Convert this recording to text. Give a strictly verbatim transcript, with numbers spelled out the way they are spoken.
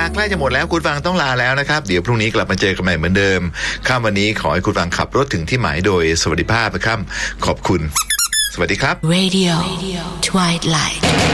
ใกล้จะหมดแล้วคุณฟังต้องลาแล้วนะครับเดี๋ยวพรุ่งนี้กลับมาเจอกันใหม่เหมือนเดิมค่ำวันนี้ขอให้คุณฟังขับรถถึงที่หมายโดยสวัสดิภาพนะครับขอบคุณสวัสดีครับ Radio Twilight